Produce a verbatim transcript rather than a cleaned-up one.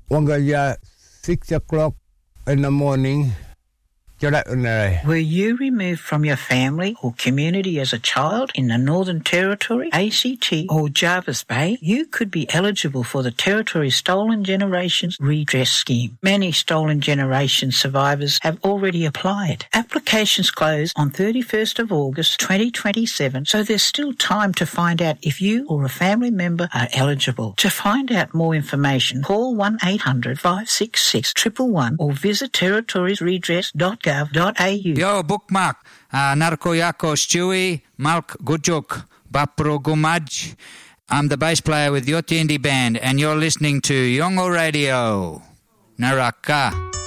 Wangaya, six o'clock in the morning. Were you removed from your family or community as a child in the Northern Territory, A C T or Jervis Bay? You could be eligible for the Territory Stolen Generations Redress Scheme. Many Stolen Generations survivors have already applied. Applications close on thirty-first of August twenty twenty-seven, so there's still time to find out if you or a family member are eligible. To find out more information, call one eight hundred five six six one one one or visit territories redress dot gov dot a u. Yo, bookmark. Uh, Narko Yako Stewie, Malk Gujuk, Bapro Gumaj. I'm the bass player with Yoti Indie Band, and you're listening to Yongo Radio. Naraka.